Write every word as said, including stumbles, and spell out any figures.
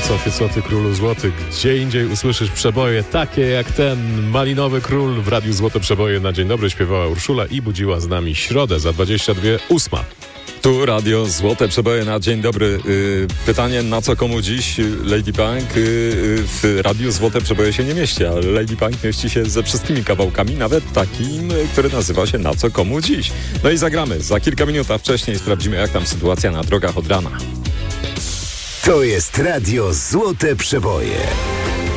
Sofie Złoty, Królu Złoty. Gdzie indziej usłyszysz przeboje takie jak ten Malinowy Król w Radiu Złote Przeboje. Na dzień dobry śpiewała Urszula i budziła z nami środę za dwadzieścia dwie ósma. Tu Radio Złote Przeboje na dzień dobry. Yy, pytanie, na co komu dziś? Lady Punk yy, w Radiu Złote Przeboje się nie mieści, ale Lady Punk mieści się ze wszystkimi kawałkami, nawet takim, który nazywa się Na co komu dziś. No i zagramy za kilka minut, a wcześniej sprawdzimy, jak tam sytuacja na drogach od rana. To jest Radio Złote Przeboje.